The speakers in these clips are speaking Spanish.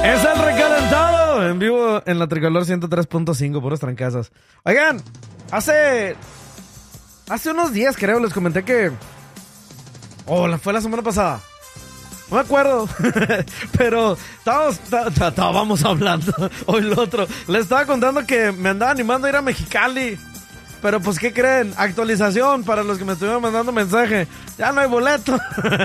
Es el recalentado en vivo en la Tricolor 103.5, puros trancazos. Oigan, hace unos días creo les comenté que... fue la semana pasada. No me acuerdo, pero estábamos hablando hoy lo otro. Les estaba contando que me andaba animando a ir a Mexicali. Pero pues, ¿qué creen? Actualización para los que me estuvieron mandando mensaje. Ya no hay boleto.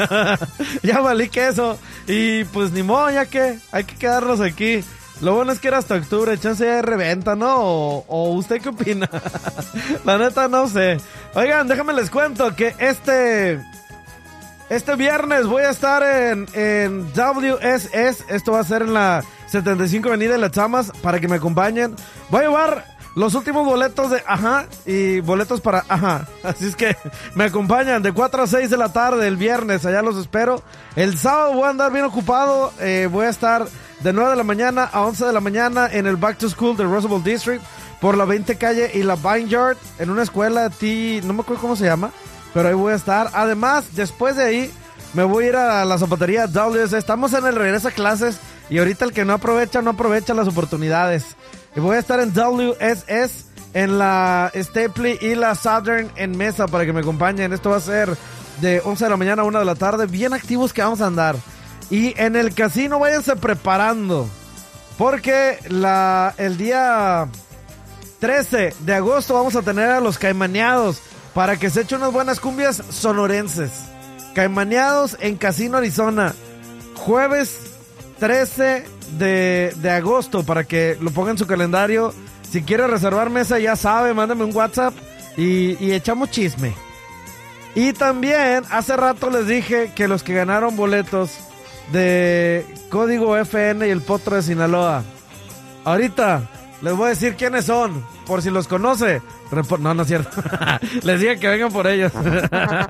Ya valí queso. Y pues ni modo, ya que hay que quedarnos aquí. Lo bueno es que era hasta octubre, chance de reventa, ¿no? ¿O usted qué opina? La neta no sé. Oigan, déjame les cuento que este viernes voy a estar en WSS. Esto va a ser en la 75 Avenida de Las Chamas, para que me acompañen. Voy a llevar los últimos boletos de Ajá y boletos para Ajá. Así es que me acompañan de 4 a 6 de la tarde el viernes. Allá los espero. El sábado voy a andar bien ocupado. Voy a estar de 9 de la mañana a 11 de la mañana en el Back to School de Roosevelt District por la 20 calle y la Vineyard en una escuela no me acuerdo cómo se llama, pero ahí voy a estar. Además, después de ahí me voy a ir a la zapatería WS. Estamos en el regreso a clases y ahorita el que no aprovecha las oportunidades. Y voy a estar en WSS, en la Stapley y la Southern en Mesa para que me acompañen. Esto va a ser de 11 de la mañana a 1 de la tarde. Bien activos que vamos a andar. Y en el casino váyanse preparando, porque el día 13 de agosto vamos a tener a los Caimaneados para que se echen unas buenas cumbias sonorenses. Caimaneados en Casino Arizona, jueves 13 de agosto, para que lo pongan en su calendario. Si quiere reservar mesa, ya sabe, mándame un WhatsApp y echamos chisme. Y también hace rato les dije que los que ganaron boletos de Código FN y el Potro de Sinaloa, ahorita les voy a decir quiénes son, por si los conoce. No es cierto. Les dije que vengan por ellos.